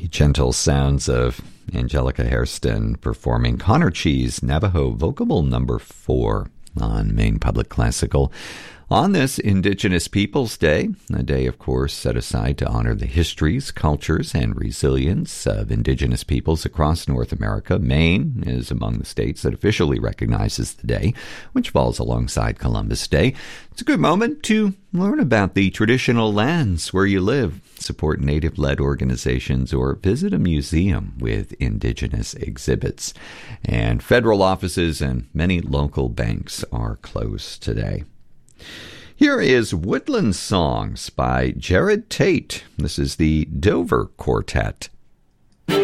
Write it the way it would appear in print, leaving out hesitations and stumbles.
The gentle sounds of Angelica Hairston performing Connor Cheese Navajo Vocable Number 4 on Maine Public Classical. On this Indigenous Peoples Day, a day, of course, set aside to honor the histories, cultures, and resilience of Indigenous peoples across North America, Maine is among the states that officially recognizes the day, which falls alongside Columbus Day. It's a good moment to learn about the traditional lands where you live, support Native-led organizations, or visit a museum with Indigenous exhibits. And federal offices and many local banks are closed today. Here is Woodland Songs by Jared Tate. This is the Dover Quartet.